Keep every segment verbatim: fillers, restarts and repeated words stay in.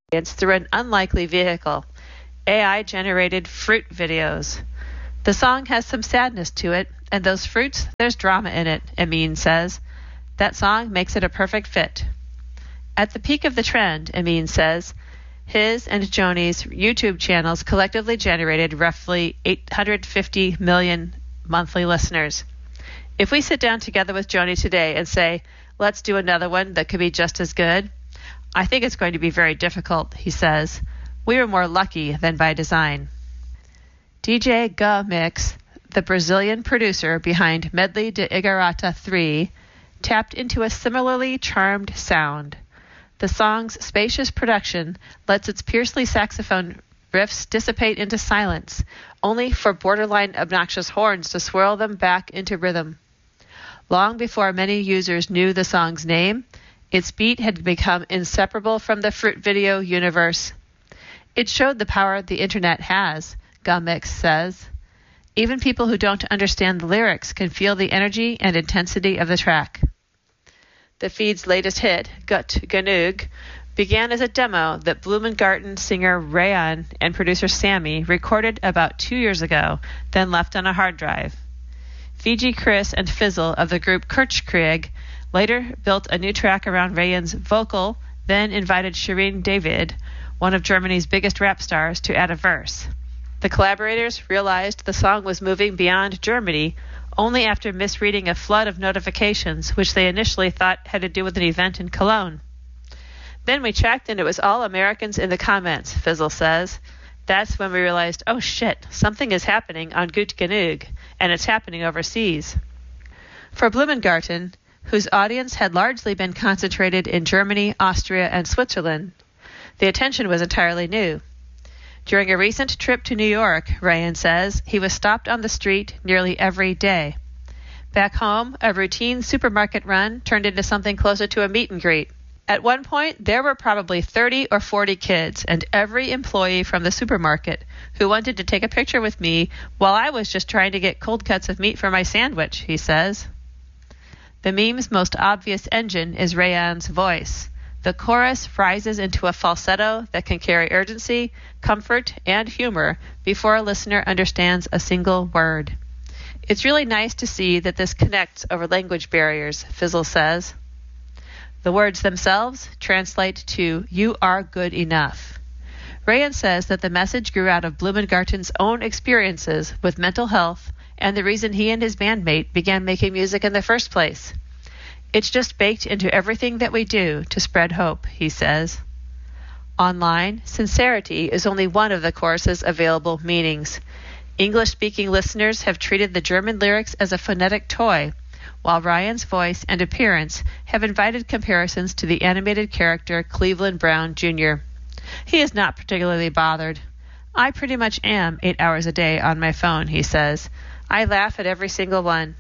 through an unlikely vehicle, A I-generated fruit videos. The song has some sadness to it, and those fruits, there's drama in it, Amin says. That song makes it a perfect fit. At the peak of the trend, Amin says, his and Joni's YouTube channels collectively generated roughly eight hundred fifty million monthly listeners. If we sit down together with Joni today and say, let's do another one that could be just as good, I think it's going to be very difficult, he says. We were more lucky than by design. D J Ga Mix, the Brazilian producer behind Medley de Igarata three, tapped into a similarly charmed sound. The song's spacious production lets its piercely saxophone riffs dissipate into silence, only for borderline obnoxious horns to swirl them back into rhythm. Long before many users knew the song's name, its beat had become inseparable from the fruit video universe. It showed the power the internet has, Ga Mix says. Even people who don't understand the lyrics can feel the energy and intensity of the track. The feed's latest hit, Gut Genug, began as a demo that Blumengarten singer Rayan and producer Sammy recorded about two years ago, then left on a hard drive. Fiji Chris and Fizzle of the group Kirchkrieg later built a new track around Rayan's vocal, then invited Shirin David, one of Germany's biggest rap stars, to add a verse. The collaborators realized the song was moving beyond Germany only after misreading a flood of notifications which they initially thought had to do with an event in Cologne. Then we checked and it was all Americans in the comments, Fizzle says. That's when we realized, oh shit, something is happening on Gut Genug, and it's happening overseas. For Blumengarten, whose audience had largely been concentrated in Germany, Austria, and Switzerland, the attention was entirely new. During a recent trip to New York, Rayan says, he was stopped on the street nearly every day. Back home, a routine supermarket run turned into something closer to a meet and greet. At one point, there were probably thirty or forty kids and every employee from the supermarket who wanted to take a picture with me while I was just trying to get cold cuts of meat for my sandwich, he says. The meme's most obvious engine is Rayan's voice. The chorus rises into a falsetto that can carry urgency, comfort, and humor before a listener understands a single word. It's really nice to see that this connects over language barriers, Fizzle says. The words themselves translate to, you are good enough. Rayan says that the message grew out of Blumengarten's own experiences with mental health and the reason he and his bandmate began making music in the first place. It's just baked into everything that we do to spread hope, he says. Online, sincerity is only one of the chorus's available meanings. English-speaking listeners have treated the German lyrics as a phonetic toy, while Rayan's voice and appearance have invited comparisons to the animated character Cleveland Brown Junior He is not particularly bothered. I pretty much am eight hours a day on my phone, he says. I laugh at every single one.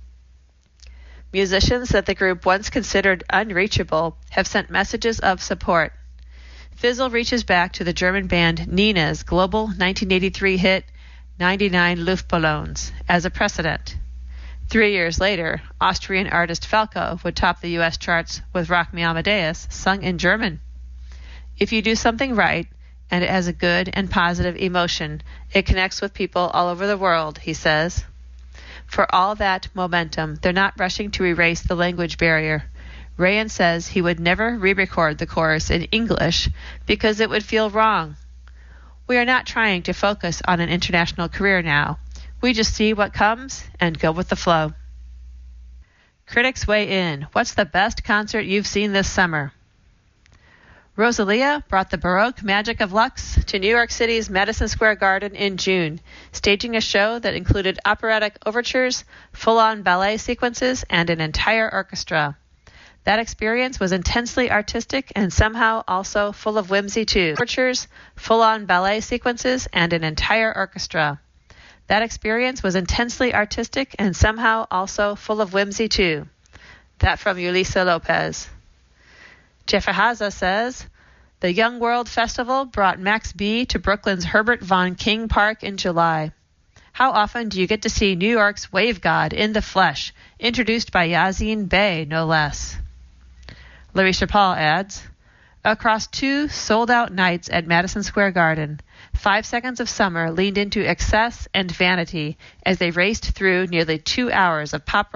Musicians that the group once considered unreachable have sent messages of support. Fizzle reaches back to the German band Nina's global nineteen eighty-three hit ninety-nine Luftballons as a precedent. Three years later, Austrian artist Falco would top the U S charts with Rock Me Amadeus, sung in German. If you do something right, and it has a good and positive emotion, it connects with people all over the world, he says. For all that momentum, they're not rushing to erase the language barrier. Rayan says he would never re-record the chorus in English because it would feel wrong. We are not trying to focus on an international career now. We just see what comes and go with the flow. Critics weigh in. What's the best concert you've seen this summer? Rosalia brought the Baroque magic of Lux to New York City's Madison Square Garden in June, staging a show that included operatic overtures, full-on ballet sequences, and an entire orchestra. That experience was intensely artistic and somehow also full of whimsy too. Overtures, full-on ballet sequences, and an entire orchestra. That experience was intensely artistic and somehow also full of whimsy too. That from Yulisa Lopez. Jeffrey Haza says, the Young World Festival brought Max B to Brooklyn's Herbert von King Park in July. How often do you get to see New York's wave god in the flesh, introduced by Yazine Bey, no less? Larisha Paul adds, Across two sold-out nights at Madison Square Garden, Five Seconds of Summer leaned into excess and vanity as they raced through nearly two hours of pop